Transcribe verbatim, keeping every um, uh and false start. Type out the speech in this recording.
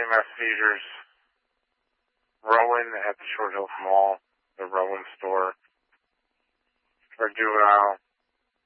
E M S seizures. Rowan at the Short Hills Mall, the Rowan store. For juvenile,